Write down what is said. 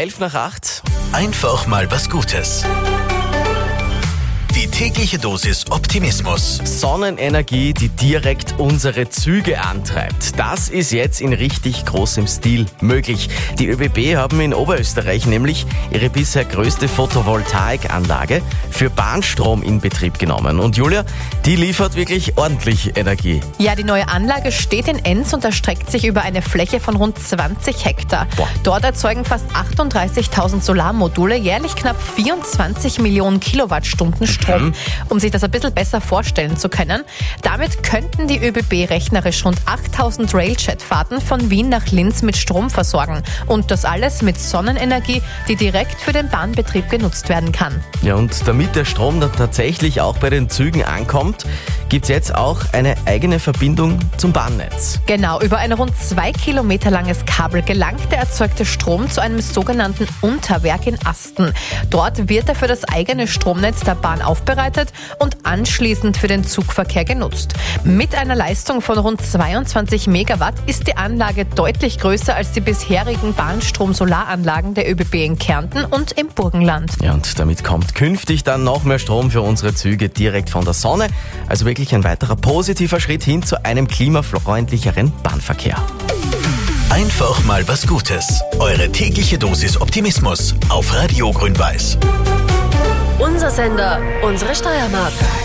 8:11. Einfach mal was Gutes. Die tägliche Dosis Optimismus. Sonnenenergie, die direkt unsere Züge antreibt. Das ist jetzt in richtig großem Stil möglich. Die ÖBB haben in Oberösterreich nämlich ihre bisher größte Photovoltaikanlage für Bahnstrom in Betrieb genommen. Und Julia, die liefert wirklich ordentlich Energie. Ja, die neue Anlage steht in Enns und erstreckt sich über eine Fläche von rund 20 Hektar. Boah. Dort erzeugen fast 38.000 Solarmodule jährlich knapp 24 Millionen Kilowattstunden Strom. Um sich das ein bisschen besser vorstellen zu können, damit könnten die ÖBB rechnerisch rund 8.000 Railjet-Fahrten von Wien nach Linz mit Strom versorgen. Und das alles mit Sonnenenergie, die direkt für den Bahnbetrieb genutzt werden kann. Ja, und damit der Strom dann tatsächlich auch bei den Zügen ankommt, gibt es jetzt auch eine eigene Verbindung zum Bahnnetz. Genau, über ein rund 2 Kilometer langes Kabel gelangt der erzeugte Strom zu einem sogenannten Unterwerk in Asten. Dort wird er für das eigene Stromnetz der Bahn aufbereitet und anschließend für den Zugverkehr genutzt. Mit einer Leistung von rund 22 Megawatt ist die Anlage deutlich größer als die bisherigen Bahnstrom-Solaranlagen der ÖBB in Kärnten und im Burgenland. Ja, und damit kommt künftig dann noch mehr Strom für unsere Züge direkt von der Sonne. Also wirklich ein weiterer positiver Schritt hin zu einem klimafreundlicheren Bahnverkehr. Einfach mal was Gutes. Eure tägliche Dosis Optimismus auf Radio Grün-Weiß. Unser Sender, unsere Steiermark.